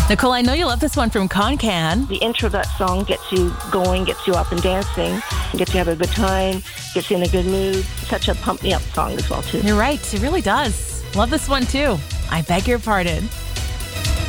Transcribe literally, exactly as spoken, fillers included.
Nicole, I know you love this one from Con-Can. The intro of that song gets you going, gets you up and dancing, gets you have a good time, gets you in a good mood. Such a pump-me-up song as well, too. You're right. It really does. Love this one, too. I beg your pardon.